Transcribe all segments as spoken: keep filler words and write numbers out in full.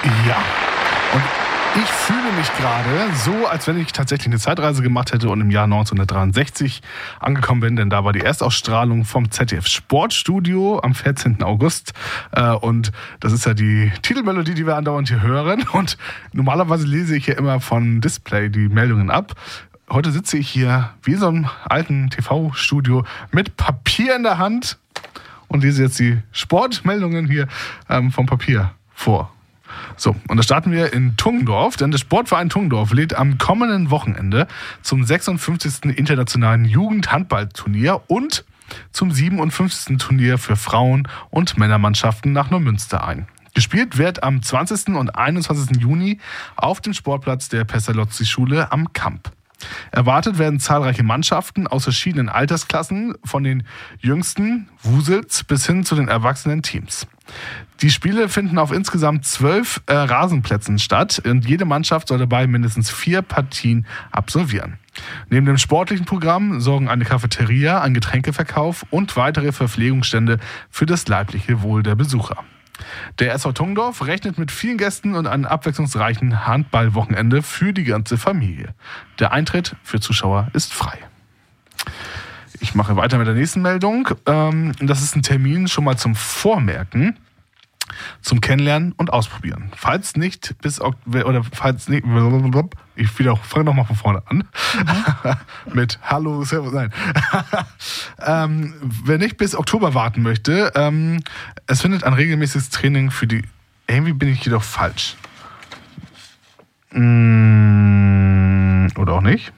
Ja. Und ich fühle mich gerade so, als wenn ich tatsächlich eine Zeitreise gemacht hätte und im Jahr neunzehnhundertdreiundsechzig angekommen bin, denn da war die Erstausstrahlung vom Z D F Sportstudio am vierzehnten August. Und das ist ja die Titelmelodie, die wir andauernd hier hören. Und normalerweise lese ich ja immer von Display die Meldungen ab. Heute sitze ich hier wie in so einem alten T V-Studio mit Papier in der Hand und lese jetzt die Sportmeldungen hier ähm, vom Papier vor. So, und da starten wir in Tungdorf, denn der Sportverein Tungdorf lädt am kommenden Wochenende zum sechsundfünfzigsten internationalen Jugendhandballturnier und zum siebenundfünfzigsten Turnier für Frauen- und Männermannschaften nach Neumünster ein. Gespielt wird am zwanzigsten und einundzwanzigsten Juni auf dem Sportplatz der Pestalozzi-Schule am Kamp. Erwartet werden zahlreiche Mannschaften aus verschiedenen Altersklassen, von den jüngsten Wusels bis hin zu den erwachsenen Teams. Die Spiele finden auf insgesamt zwölf äh, Rasenplätzen statt und jede Mannschaft soll dabei mindestens vier Partien absolvieren. Neben dem sportlichen Programm sorgen eine Cafeteria, ein Getränkeverkauf und weitere Verpflegungsstände für das leibliche Wohl der Besucher. Der S V Tungdorf rechnet mit vielen Gästen und einem abwechslungsreichen Handballwochenende für die ganze Familie. Der Eintritt für Zuschauer ist frei. Ich mache weiter mit der nächsten Meldung. Das ist ein Termin schon mal zum Vormerken, zum Kennenlernen und Ausprobieren. Falls nicht bis oder falls nicht, ich wieder fange noch mal von vorne an mhm. mit Hallo, Servus, nein. ähm, wer nicht bis Oktober warten möchte, ähm, es findet ein regelmäßiges Training für die. Irgendwie bin ich jedoch falsch. Mm, oder auch nicht.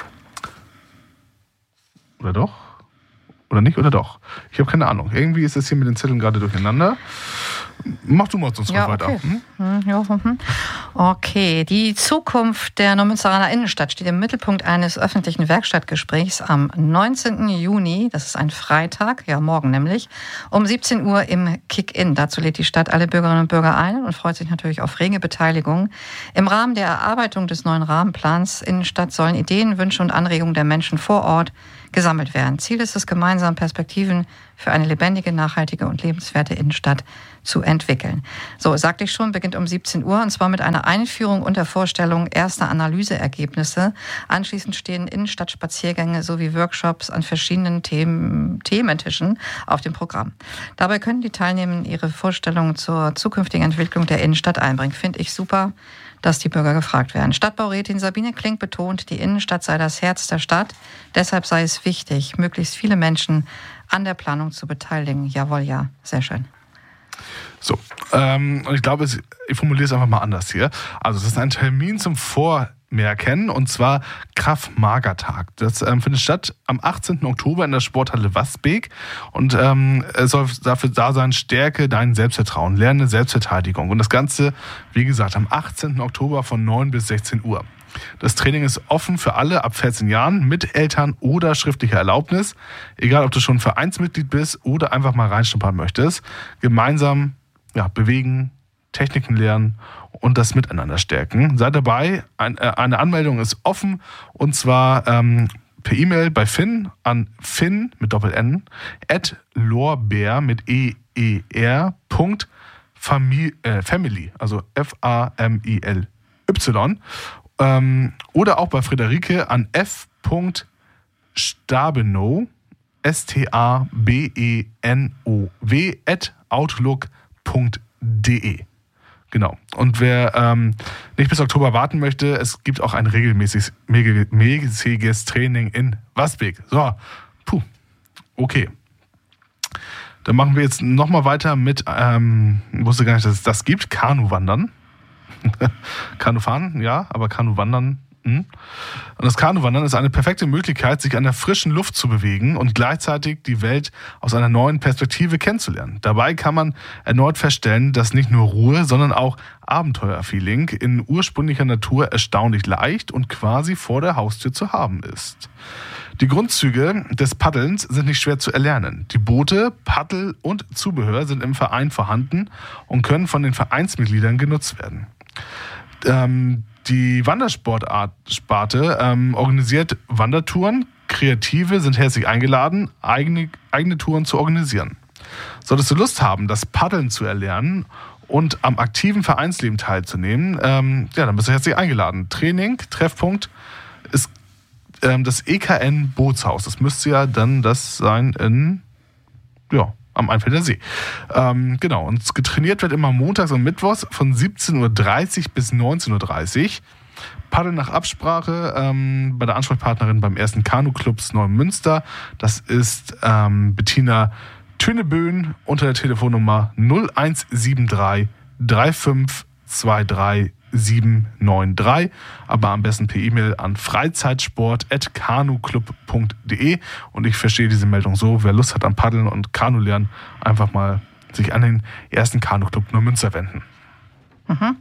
Oder doch? Oder nicht? Oder doch? Ich habe keine Ahnung. Irgendwie ist es hier mit den Zetteln gerade durcheinander. Mach du mal sonst ja, weiter. Okay. Hm? Ja, hm. okay, die Zukunft der Neumünsteraner Innenstadt steht im Mittelpunkt eines öffentlichen Werkstattgesprächs am neunzehnten Juni, das ist ein Freitag, ja morgen nämlich, um siebzehn Uhr im Kick-In. Dazu lädt die Stadt alle Bürgerinnen und Bürger ein und freut sich natürlich auf rege Beteiligung. Im Rahmen der Erarbeitung des neuen Rahmenplans Innenstadt sollen Ideen, Wünsche und Anregungen der Menschen vor Ort gesammelt werden. Ziel ist es, gemeinsam Perspektiven für eine lebendige, nachhaltige und lebenswerte Innenstadt zu entwickeln. So, sagte ich schon, beginnt um siebzehn Uhr und zwar mit einer Einführung und der Vorstellung erster Analyseergebnisse. Anschließend stehen Innenstadtspaziergänge sowie Workshops an verschiedenen Themen, Thementischen auf dem Programm. Dabei können die Teilnehmenden ihre Vorstellungen zur zukünftigen Entwicklung der Innenstadt einbringen. Finde ich super, dass die Bürger gefragt werden. Stadtbaurätin Sabine Klink betont, die Innenstadt sei das Herz der Stadt. Deshalb sei es wichtig, möglichst viele Menschen an der Planung zu beteiligen. Jawohl, ja, sehr schön. So, ähm, und ich glaube, ich formuliere es einfach mal anders hier. Also es ist ein Termin zum Vormerken und zwar Krav-Maga-Tag. Das ähm, findet statt am achtzehnten Oktober in der Sporthalle Wasbeek und ähm, es soll dafür da sein, stärke dein Selbstvertrauen, lerne Selbstverteidigung und das Ganze, wie gesagt, am achtzehnten Oktober von neun bis sechzehn Uhr. Das Training ist offen für alle ab vierzehn Jahren mit Eltern oder schriftlicher Erlaubnis. Egal, ob du schon Vereinsmitglied bist oder einfach mal reinschnuppern möchtest. Gemeinsam ja, bewegen, Techniken lernen und das Miteinander stärken. Sei dabei. Ein, äh, eine Anmeldung ist offen und zwar ähm, per E-Mail bei Finn an Finn mit Doppel-N at lorbeer mit E E R Punkt Famili- äh, Family, also F A M I L Y. Ähm, oder auch bei Friederike an f. Stabenow, S T A B E N O W, at outlook punkt de. Genau. Und wer ähm, nicht bis Oktober warten möchte, es gibt auch ein regelmäßiges mäßiges Training in Wasbeek. So, puh, okay. Dann machen wir jetzt nochmal weiter mit, ähm, ich wusste gar nicht, dass es das gibt, Kanuwandern. Kanufahren, ja, aber Kanuwandern. Hm. Und das Kanuwandern ist eine perfekte Möglichkeit, sich an der frischen Luft zu bewegen und gleichzeitig die Welt aus einer neuen Perspektive kennenzulernen. Dabei kann man erneut feststellen, dass nicht nur Ruhe, sondern auch Abenteuerfeeling in ursprünglicher Natur erstaunlich leicht und quasi vor der Haustür zu haben ist. Die Grundzüge des Paddelns sind nicht schwer zu erlernen. Die Boote, Paddel und Zubehör sind im Verein vorhanden und können von den Vereinsmitgliedern genutzt werden. Ähm, die Wandersportsparte ähm, organisiert Wandertouren. Kreative sind herzlich eingeladen, eigene, eigene Touren zu organisieren. Solltest du Lust haben, das Paddeln zu erlernen und am aktiven Vereinsleben teilzunehmen, ähm, ja, dann bist du herzlich eingeladen. Training, Treffpunkt ist ähm, das E K N Bootshaus. Das müsste ja dann das sein in, ja, am Einfelder See. Ähm, genau, und getrainiert wird immer montags und mittwochs von siebzehn Uhr dreißig bis neunzehn Uhr dreißig. Paddeln nach Absprache ähm, bei der Ansprechpartnerin beim ersten Kanu-Clubs Neumünster. Das ist ähm, Bettina Töneböen unter der Telefonnummer null eins sieben drei drei fünf zwei drei sieben neun drei, aber am besten per E-Mail an freizeitsport at kanuclub punkt de. Und ich verstehe diese Meldung so, wer Lust hat am Paddeln und Kanu lernen, einfach mal sich an den ersten Kanu-Club Neumünster wenden. Mhm.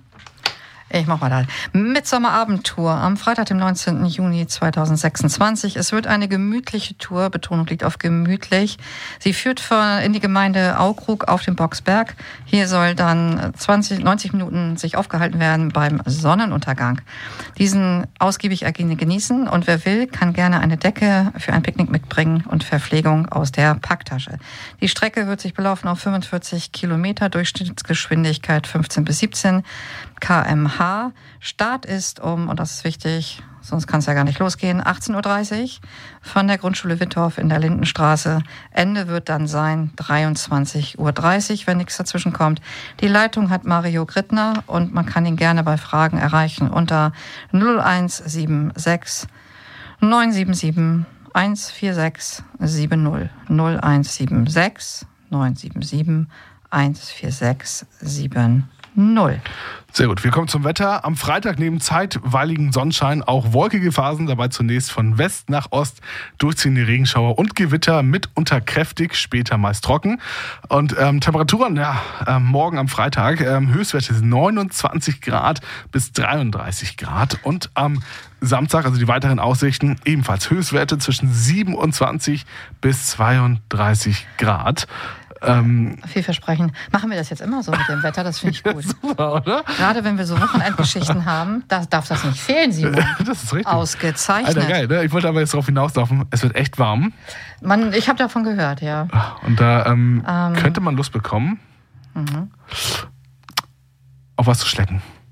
Ich mach mal da. Mitsommerabendtour am Freitag, dem neunzehnten Juni zweitausendsechsundzwanzig. Es wird eine gemütliche Tour, Betonung liegt auf gemütlich. Sie führt von, in die Gemeinde Aukrug auf dem Boxberg. Hier soll dann zwanzig, neunzig Minuten sich aufgehalten werden beim Sonnenuntergang. Diesen ausgiebig genießen und wer will, kann gerne eine Decke für ein Picknick mitbringen und Verpflegung aus der Packtasche. Die Strecke wird sich belaufen auf fünfundvierzig Kilometer, Durchschnittsgeschwindigkeit fünfzehn bis siebzehn Kilometer pro Stunde. Start ist um, und das ist wichtig, sonst kann es ja gar nicht losgehen, achtzehn Uhr dreißig von der Grundschule Wittorf in der Lindenstraße. Ende wird dann sein dreiundzwanzig Uhr dreißig, wenn nichts dazwischen kommt. Die Leitung hat Mario Grittner und man kann ihn gerne bei Fragen erreichen unter null eins sieben sechs neun sieben sieben eins vier sechs sieben null. null eins sieben sechs neun sieben sieben eins vier sechs sieben null. Sehr gut, wir kommen zum Wetter. Am Freitag neben zeitweiligen Sonnenschein auch wolkige Phasen, dabei zunächst von West nach Ost durchziehende Regenschauer und Gewitter, mitunter kräftig, später meist trocken. Und ähm, Temperaturen, ja, äh, morgen am Freitag, ähm, Höchstwerte sind neunundzwanzig Grad bis dreiunddreißig Grad. Und am Samstag, also die weiteren Aussichten, ebenfalls Höchstwerte zwischen siebenundzwanzig bis zweiunddreißig Grad. Ähm, Vielversprechend. Machen wir das jetzt immer so mit dem Wetter, das finde ich gut. Super, oder? Gerade wenn wir so Wochenendgeschichten haben, da darf das nicht fehlen, Simon. Das ist richtig. Ausgezeichnet. Alter, geil, ne? Ich wollte aber jetzt darauf hinauslaufen, es wird echt warm. Man, ich habe davon gehört, ja. Und da ähm, ähm, könnte man Lust bekommen, mhm. auf was zu schlecken.